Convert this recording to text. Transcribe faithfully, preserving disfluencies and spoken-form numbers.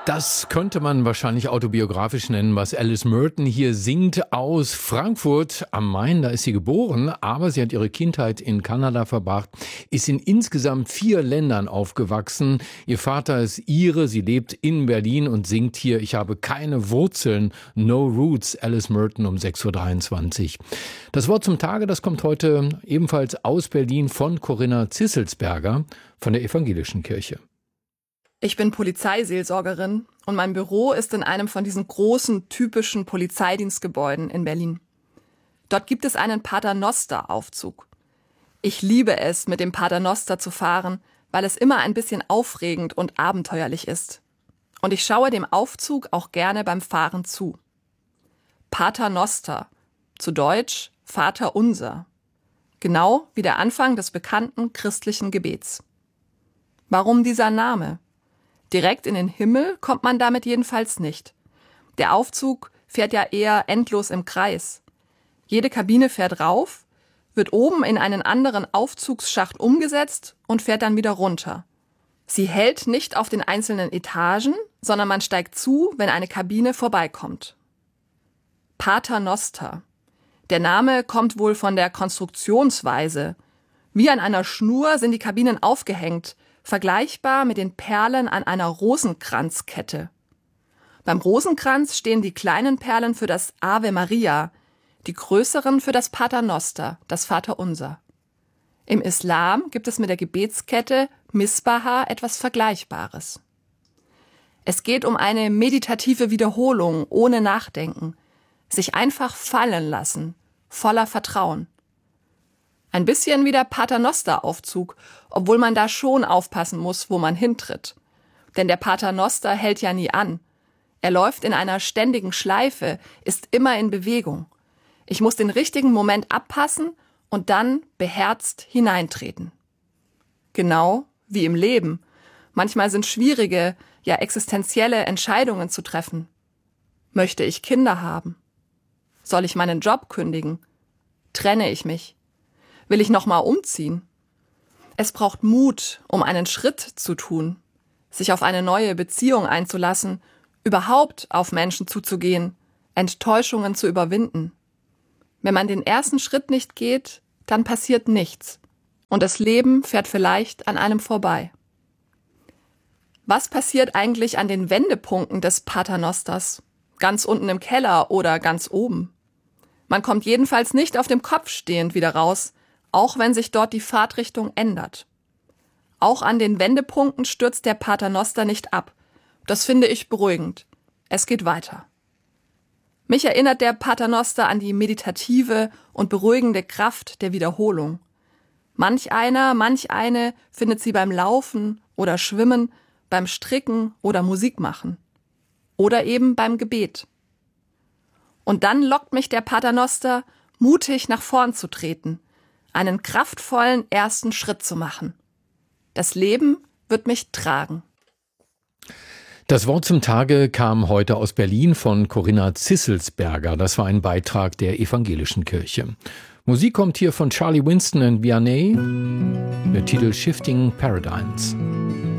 Das könnte man wahrscheinlich autobiografisch nennen, was Alice Merton hier singt aus Frankfurt am Main. Da ist sie geboren, aber sie hat ihre Kindheit in Kanada verbracht, ist in insgesamt vier Ländern aufgewachsen. Ihr Vater ist Ire, sie lebt in Berlin und singt hier Ich habe keine Wurzeln, No Roots, Alice Merton um sechs Uhr dreiundzwanzig. Das Wort zum Tage, das kommt heute ebenfalls aus Berlin von Corinna Zisselsberger von der Evangelischen Kirche. Ich bin Polizeiseelsorgerin und mein Büro ist in einem von diesen großen, typischen Polizeidienstgebäuden in Berlin. Dort gibt es einen Paternoster-Aufzug. Ich liebe es, mit dem Paternoster zu fahren, weil es immer ein bisschen aufregend und abenteuerlich ist. Und ich schaue dem Aufzug auch gerne beim Fahren zu. Paternoster, zu Deutsch Vater unser. Genau wie der Anfang des bekannten christlichen Gebets. Warum dieser Name? Direkt in den Himmel kommt man damit jedenfalls nicht. Der Aufzug fährt ja eher endlos im Kreis. Jede Kabine fährt rauf, wird oben in einen anderen Aufzugsschacht umgesetzt und fährt dann wieder runter. Sie hält nicht auf den einzelnen Etagen, sondern man steigt zu, wenn eine Kabine vorbeikommt. Paternoster. Der Name kommt wohl von der Konstruktionsweise. Wie an einer Schnur sind die Kabinen aufgehängt, vergleichbar mit den Perlen an einer Rosenkranzkette. Beim Rosenkranz stehen die kleinen Perlen für das Ave Maria, die größeren für das Paternoster, das Vaterunser. Im Islam gibt es mit der Gebetskette Misbaha etwas Vergleichbares. Es geht um eine meditative Wiederholung ohne Nachdenken, sich einfach fallen lassen, voller Vertrauen. Ein bisschen wie der Paternoster-Aufzug, obwohl man da schon aufpassen muss, wo man hintritt. Denn der Paternoster hält ja nie an. Er läuft in einer ständigen Schleife, ist immer in Bewegung. Ich muss den richtigen Moment abpassen und dann beherzt hineintreten. Genau wie im Leben. Manchmal sind schwierige, ja existenzielle Entscheidungen zu treffen. Möchte ich Kinder haben? Soll ich meinen Job kündigen? Trenne ich mich? Will ich nochmal umziehen? Es braucht Mut, um einen Schritt zu tun, sich auf eine neue Beziehung einzulassen, überhaupt auf Menschen zuzugehen, Enttäuschungen zu überwinden. Wenn man den ersten Schritt nicht geht, dann passiert nichts und das Leben fährt vielleicht an einem vorbei. Was passiert eigentlich an den Wendepunkten des Paternosters? Ganz unten im Keller oder ganz oben? Man kommt jedenfalls nicht auf dem Kopf stehend wieder raus, auch wenn sich dort die Fahrtrichtung ändert. Auch an den Wendepunkten stürzt der Paternoster nicht ab. Das finde ich beruhigend. Es geht weiter. Mich erinnert der Paternoster an die meditative und beruhigende Kraft der Wiederholung. Manch einer, manch eine findet sie beim Laufen oder Schwimmen, beim Stricken oder Musik machen. Oder eben beim Gebet. Und dann lockt mich der Paternoster, mutig nach vorn zu treten, einen kraftvollen ersten Schritt zu machen. Das Leben wird mich tragen. Das Wort zum Tage kam heute aus Berlin von Corinna Zisselsberger. Das war ein Beitrag der Evangelischen Kirche. Musik kommt hier von Charlie Winston and Vianney, der Titel Shifting Paradigms.